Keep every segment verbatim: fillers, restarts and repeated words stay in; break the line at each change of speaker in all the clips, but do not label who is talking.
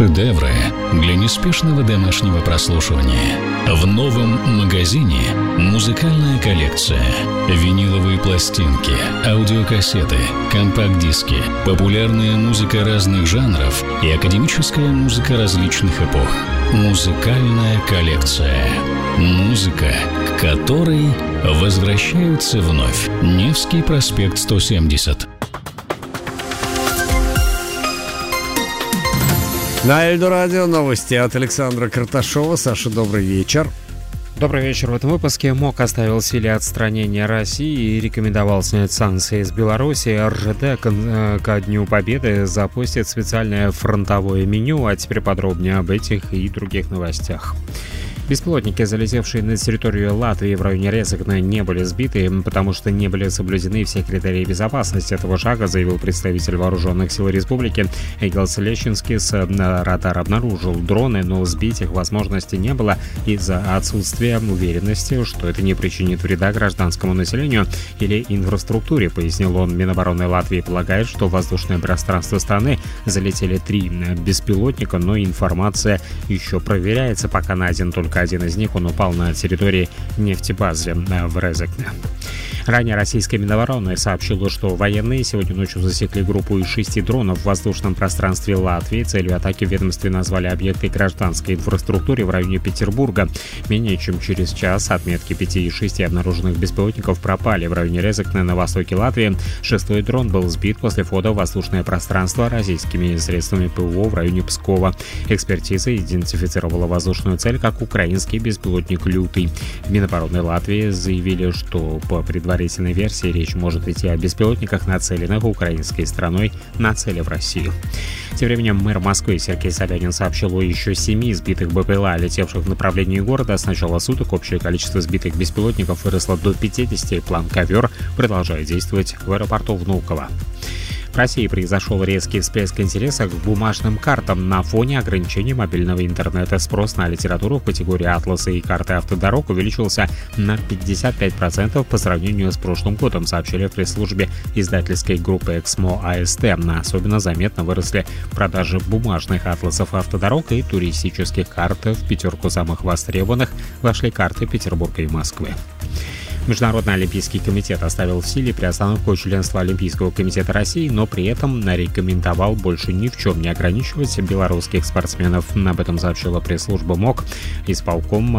Шедевры для неспешного домашнего прослушивания. В новом магазине музыкальная коллекция. Виниловые пластинки, аудиокассеты, компакт-диски, популярная музыка разных жанров и академическая музыка различных эпох. Музыкальная коллекция. Музыка, к которой возвращаются вновь. Невский проспект сто семьдесят.
На Эльдорадио новости от Александра Карташова. Саша, добрый вечер.
Добрый вечер. В этом выпуске МОК оставил в силе отстранение России и рекомендовал снять санкции с Беларуси. эр жэ дэ ко Дню Победы запустит специальное фронтовое меню. А теперь подробнее об этих и других новостях. Беспилотники, залетевшие на территорию Латвии в районе Резекне, не были сбиты, потому что не были соблюдены все критерии безопасности этого шага, заявил представитель вооруженных сил республики. Эгилс Лещинскис. Радар обнаружил дроны, но сбить их возможности не было из-за отсутствия уверенности, что это не причинит вреда гражданскому населению или инфраструктуре, пояснил он. Минобороны Латвии полагает, что в воздушное пространство страны залетели три беспилотника, но информация еще проверяется, пока найден только один из них. Он упал на территории нефтебазы в Резекне. Ранее российская Минобороны сообщила, что военные сегодня ночью засекли группу из шести дронов в воздушном пространстве Латвии. Целью атаки в ведомстве назвали объекты гражданской инфраструктуры в районе Петербурга. Менее чем через час отметки пяти из шести обнаруженных беспилотников пропали в районе Резекне на востоке Латвии. Шестой дрон был сбит после входа в воздушное пространство российскими средствами ПВО в районе Пскова. Экспертиза идентифицировала воздушную цель как украинский беспилотник «Лютый». В Минобороны Латвии заявили, что по предварительной предварительной версии речь может идти о беспилотниках, нацеленных украинской страной на цели в Россию. Тем временем мэр Москвы Сергей Собянин сообщил о еще семи сбитых бэ пэ эл а, летевших в направлении города. С начала суток общее количество сбитых беспилотников выросло до пятидесяти. План «Ковер» продолжает действовать в аэропорту Внуково. В России произошел резкий всплеск интереса к бумажным картам на фоне ограничений мобильного интернета. Спрос на литературу в категории «Атласы» и карты автодорог увеличился на пятьдесят пять процентов по сравнению с прошлым годом, сообщили в пресс-службе издательской группы «Эксмо а эс тэ». Особенно заметно выросли продажи бумажных атласов автодорог и туристических карт. В пятерку самых востребованных вошли карты Петербурга и Москвы. Международный олимпийский комитет оставил в силе приостановку членства Олимпийского комитета России, но при этом рекомендовал больше ни в чем не ограничивать белорусских спортсменов. Об этом сообщила пресс-служба МОК. Исполком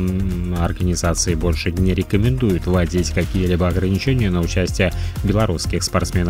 э, организации больше не рекомендует вводить какие-либо ограничения на участие белорусских спортсменов